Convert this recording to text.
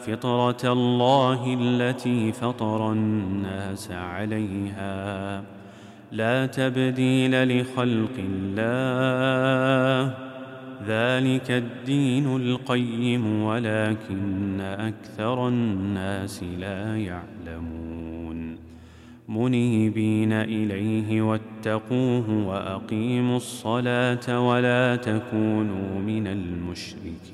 فطرة الله التي فطر الناس عليها لا تبديل لخلق الله ذلك الدين القيم ولكن أكثر الناس لا يعلمون منيبين إليه واتقوه وأقيموا الصلاة ولا تكونوا من المشركين